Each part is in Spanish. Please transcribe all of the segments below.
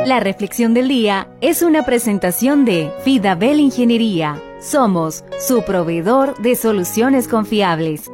La reflexión del día es una presentación de Fidabel Ingeniería. Somos su proveedor de soluciones confiables.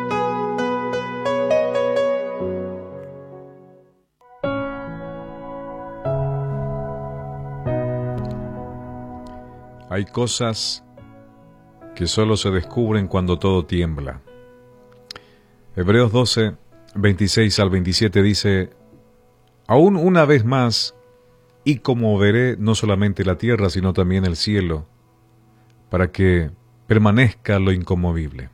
Hay cosas que solo se descubren cuando todo tiembla. Hebreos 12, 26 al 27 dice: Aún una vez más, y conmoveré no solamente la tierra, sino también el cielo, para que permanezca lo inconmovible.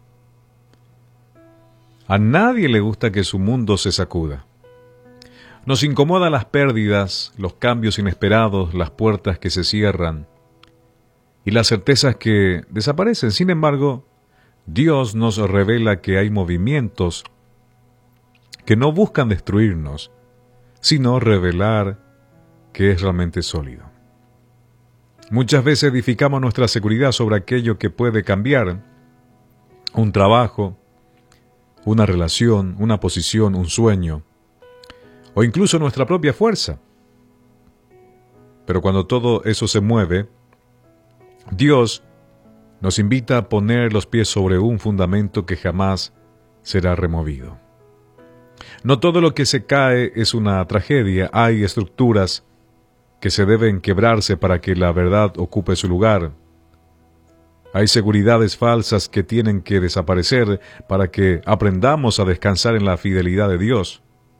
A nadie le gusta que su mundo se sacuda. Nos incomodan las pérdidas, los cambios inesperados, las puertas que se cierran y las certezas que desaparecen. Sin embargo, Dios nos revela que hay movimientos que no buscan destruirnos, sino revelar que es realmente sólido. Muchas veces edificamos nuestra seguridad sobre aquello que puede cambiar: un trabajo, una relación, una posición, un sueño, o incluso nuestra propia fuerza. Pero cuando todo eso se mueve, Dios nos invita a poner los pies sobre un fundamento que jamás será removido. No todo lo que se cae es una tragedia. Hay estructuras que se deben quebrarse para que la verdad ocupe su lugar. Hay seguridades falsas que tienen que desaparecer para que aprendamos a descansar en la fidelidad de Dios.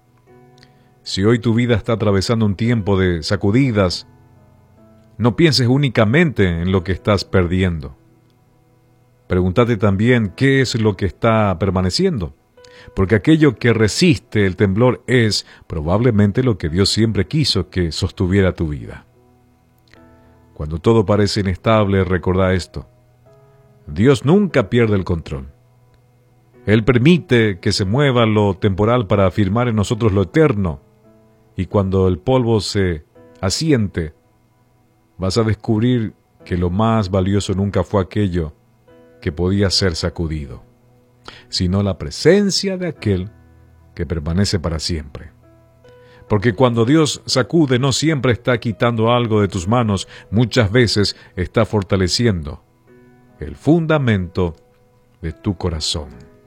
Si hoy tu vida está atravesando un tiempo de sacudidas, no pienses únicamente en lo que estás perdiendo. Pregúntate también qué es lo que está permaneciendo, porque aquello que resiste el temblor es probablemente lo que Dios siempre quiso que sostuviera tu vida. Cuando todo parece inestable, recordá esto: Dios nunca pierde el control. Él permite que se mueva lo temporal para afirmar en nosotros lo eterno, y cuando el polvo se asiente, vas a descubrir que lo más valioso nunca fue aquello que podía ser sacudido, sino la presencia de aquel que permanece para siempre. Porque cuando Dios sacude, no siempre está quitando algo de tus manos, muchas veces está fortaleciendo el fundamento de tu corazón.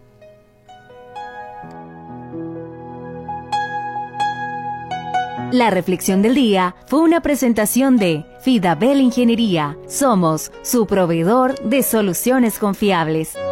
La reflexión del día fue una presentación de Fidabel Ingeniería. Somos su proveedor de soluciones confiables.